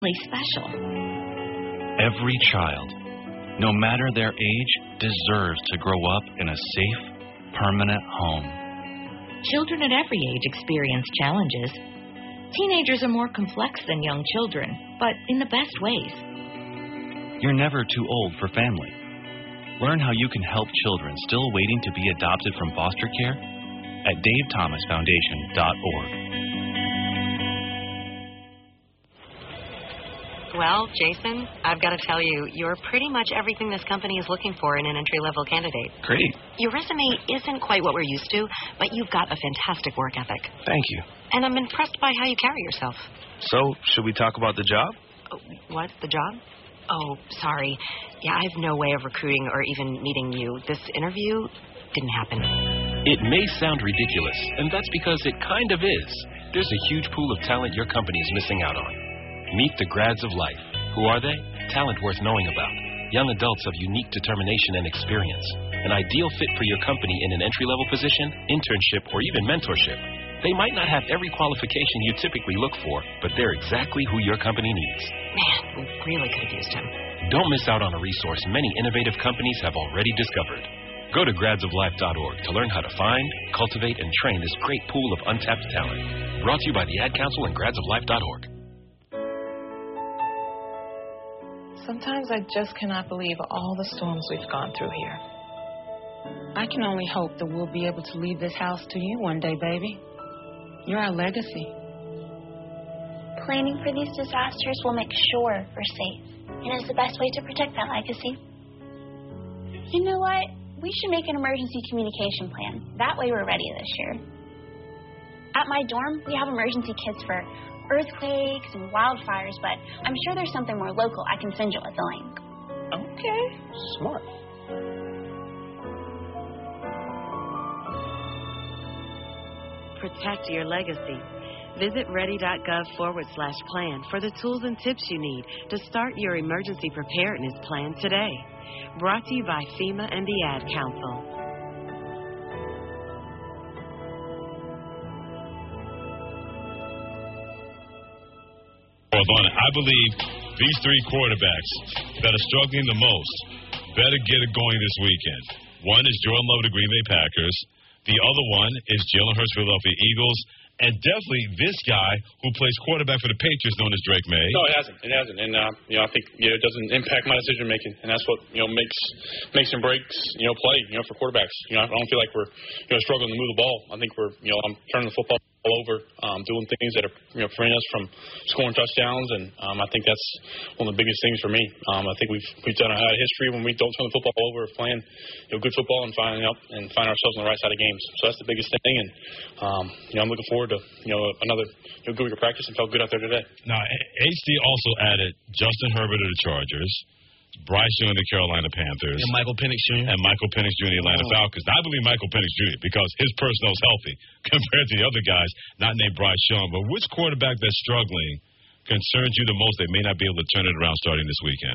special. Every child, no matter their age, deserves to grow up in a safe, permanent home. Children at every age experience challenges. Teenagers are more complex than young children, but in the best ways. You're never too old for family. Learn how you can help children still waiting to be adopted from foster care at davethomasfoundation.org. Well, Jason, I've got to tell you, you're pretty much everything this company is looking for in an entry-level candidate. Great. Your resume isn't quite what we're used to, but you've got a fantastic work ethic. Thank you. And I'm impressed by how you carry yourself. So, should we talk about the job? What? The job? Oh, sorry. Yeah, I have no way of recruiting or even meeting you. This interview didn't happen. It may sound ridiculous, and that's because it kind of is. There's a huge pool of talent your company is missing out on. Meet the grads of life. Who are they? Talent worth knowing about. Young adults of unique determination and experience. An ideal fit for your company in an entry-level position, internship, or even mentorship. They might not have every qualification you typically look for, but they're exactly who your company needs. Man, we really could have used him. Don't miss out on a resource many innovative companies have already discovered. Go to gradsoflife.org to learn how to find, cultivate, and train this great pool of untapped talent. Brought to you by the Ad Council and gradsoflife.org. Sometimes I just cannot believe all the storms we've gone through here. I can only hope that we'll be able to leave this house to you one day, baby. You're our legacy. Planning for these disasters will make sure we're safe, and is the best way to protect that legacy. You know what? We should make an emergency communication plan. That way we're ready this year. At my dorm, we have emergency kits for earthquakes and wildfires, but I'm sure there's something more local I can send you with the link. Okay. Smart. Protect your legacy. Visit ready.gov/plan for the tools and tips you need to start your emergency preparedness plan today. Brought to you by FEMA and the Ad Council. I believe these three quarterbacks that are struggling the most better get it going this weekend. One is Jordan Love of the Green Bay Packers. The other one is Jalen Hurts, Philadelphia Eagles. And definitely this guy who plays quarterback for the Patriots, known as Drake May. No, it hasn't. It hasn't. And, I think, it doesn't impact my decision-making. And that's what, makes and breaks, play, for quarterbacks. I don't feel like we're, struggling to move the ball. I think we're, I'm turning the football all over, doing things that are, preventing us from scoring touchdowns. And I think that's one of the biggest things for me. I think we've done a history when we don't turn the football over of playing, good football and find ourselves on the right side of games. So that's the biggest thing. And, I'm looking forward to, another good week of practice and felt good out there today. Now, HD also added Justin Herbert of the Chargers, Bryce Young of the Carolina Panthers, and Michael Penix Jr. of the Atlanta Falcons. Now, I believe Michael Penix Jr. because his personnel is healthy compared to the other guys not named Bryce Young. But which quarterback that's struggling concerns you the most? They may not be able to turn it around starting this weekend.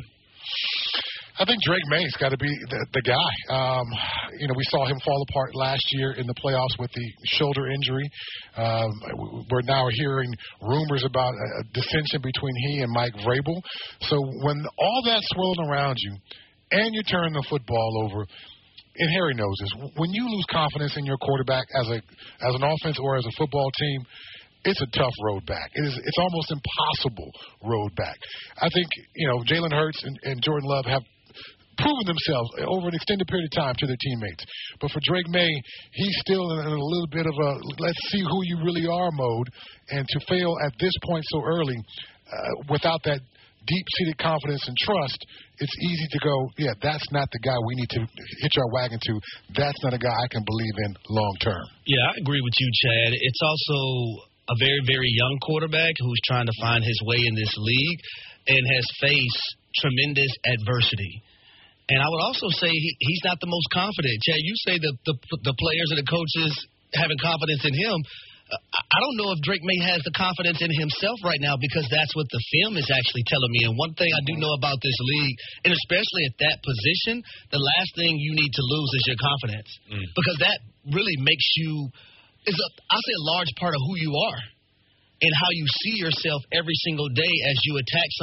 I think Drake May's got to be the guy. We saw him fall apart last year in the playoffs with the shoulder injury. We're now hearing rumors about a dissension between he and Mike Vrabel. So when all that's swirling around you and you turn the football over, and Harry knows this, when you lose confidence in your quarterback as an offense or as a football team, it's a tough road back. It's almost impossible road back. I think, Jalen Hurts and Jordan Love have proven themselves over an extended period of time to their teammates. But for Drake May, he's still in a little bit of a let's see who you really are mode. And to fail at this point so early without that deep-seated confidence and trust, it's easy to go, that's not the guy we need to hitch our wagon to. That's not a guy I can believe in long-term. Yeah, I agree with you, Chad. It's also a very, very young quarterback who's trying to find his way in this league and has faced tremendous adversity. And I would also say he's not the most confident. Chad, you say the players and the coaches having confidence in him. I don't know if Drake May has the confidence in himself right now because that's what the film is actually telling me. And one thing I do know about this league, and especially at that position, the last thing you need to lose is your confidence because that really makes you I'll say a large part of who you are and how you see yourself every single day as you attack something.